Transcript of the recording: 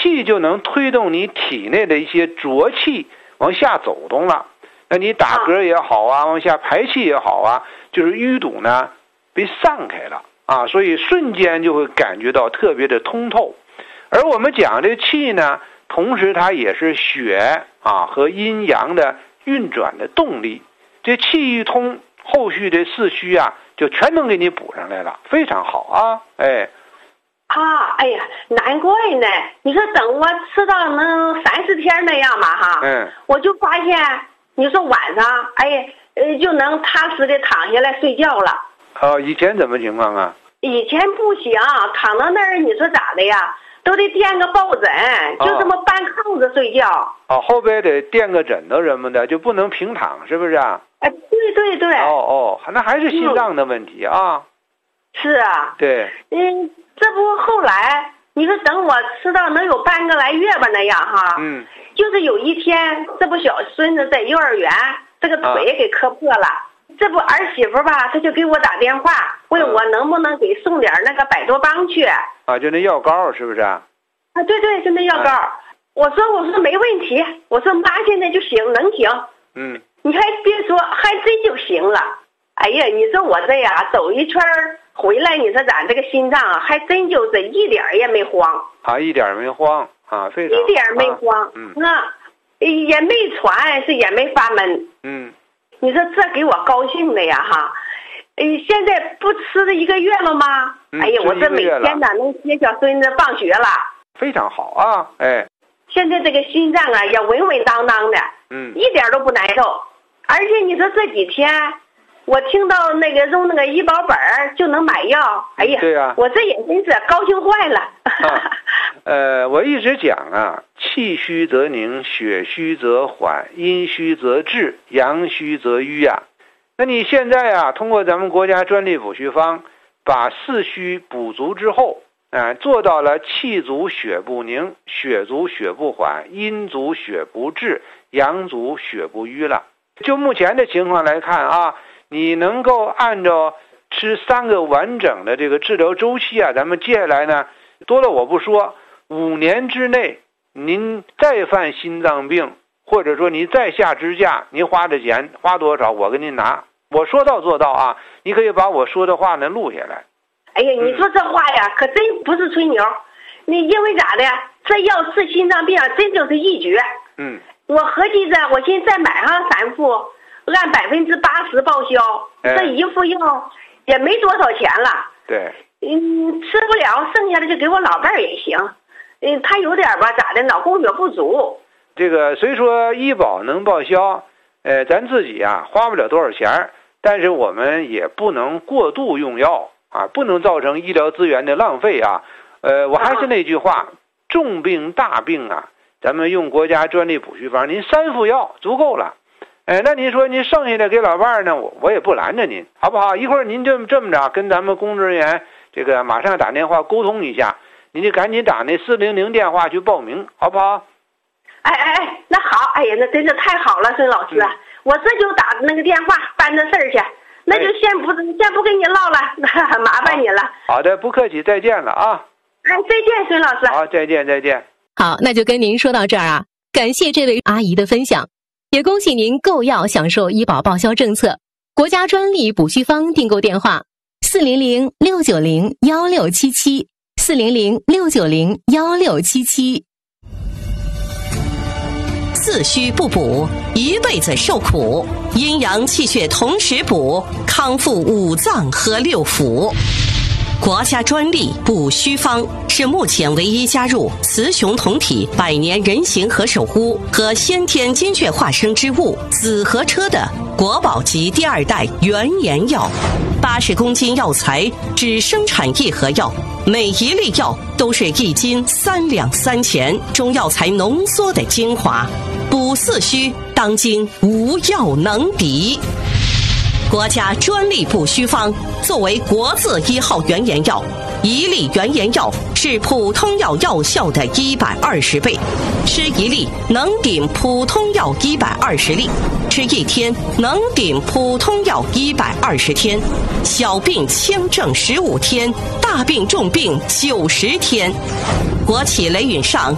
气就能推动你体内的一些浊气往下走动了。那你打嗝也好啊，往下排气也好啊，就是淤堵呢被散开了啊，所以瞬间就会感觉到特别的通透。而我们讲这气呢，同时它也是血啊和阴阳的运转的动力。这气一通，后续的四虚啊就全能给你补上来了，非常好啊！ 哎呀，难怪呢！你说等我吃到能3-4天那样吧哈，我就发现，你说晚上就能踏实的躺下来睡觉了。 以前怎么情况啊？ 以前不行，躺到那儿你说咋的呀？都得垫个抱枕，就这么搬炕子睡觉。 后边得垫个枕头什么的，就不能平躺，是不是啊？ 对。 那还是心脏的问题啊。 是啊。 对。 这不后来你说等我吃到能有半个来月吧那样哈。就是有一天，这不小孙子在幼儿园，这个腿给磕破了。这不儿媳妇吧，他就给我打电话，问我能不能给送点那个百多邦去。 就那药膏是不是啊？ 对，就那药膏。我说没问题，我说妈现在就行，能行。你还别说，还真就行了。哎呀，你说我这呀走一圈回来，你说咱这个心脏啊，还真就是一点也没慌。 一点没慌啊，非常一点没慌。也没喘，是也没发闷。你说这给我高兴的呀哈！现在不吃了1个月了吗？我这每天呢能接小孙子放学了， 非常好啊！ 现在这个心脏啊也稳稳当当的，一点都不难受。而且你说这几天，我听到那个用那个医保本就能买药， 对呀， 我这也真是高兴坏了。 我一直讲啊，气虚则凝，血虚则缓，阴虚则滞，阳虚则瘀啊。那你现在啊，通过咱们国家专利补虚方，把四虚补足之后，做到了气足血不凝，血足血不缓，阴足血不滞，阳足血不瘀了。就目前的情况来看啊，你能够按照吃3个完整的这个治疗周期啊，咱们接下来呢，多了我不说，5年之内您再犯心脏病，或者说您再下支架，您花的钱花多少我给您拿，我说到做到啊。你可以把我说的话呢录下来。 你说这话呀可真不是吹牛，你因为咋的呀，这药治心脏病真就是一绝。我合计着我现在再买上3副，按80%报销，这一副药也没多少钱了。 对。 吃不了，剩下的就给我老伴儿也行。他有点吧，咋的，脑供血不足。 这个虽说医保能报销，咱自己啊花不了多少钱，但是我们也不能过度用药啊，不能造成医疗资源的浪费啊。我还是那句话，重病大病啊，咱们用国家专利补虚方，您3副药足够了。那您说您剩下的给老伴儿呢，我也不拦着您，好不好？一会儿您这么着跟咱们工作人员这个马上打电话沟通一下，您就赶紧打那400电话去报名，好不好？ 那好，那真是太好了，孙老师，我这就打那个电话办这事儿去，那就先不跟你唠了，麻烦你了。 好的，不客气，再见了啊。 再见，孙老师。 好，再见。 好，那就跟您说到这儿啊，感谢这位阿姨的分享，也恭喜您购药享受医保报销政策，国家专利补虚方订购电话400-690-1677，400-690-1677。 四虚不补，一辈子受苦；阴阳气血同时补，康复5脏和6腑。国家专利补虚方是目前唯一加入雌雄同体百年人形和首乌和先天精血化生之物紫河车的国宝级第2代原研药，80公斤药材只生产1盒药，每一粒药都是1斤3两3钱，中药材浓缩的精华，补四虚当今无药能敌。国家专利补虚方作为国字1号原研药，1粒原研药是普通药药效的120倍，吃1粒能顶普通药120粒，吃1天能顶普通药120天，小病轻症15天，大病重病90天。国企雷允上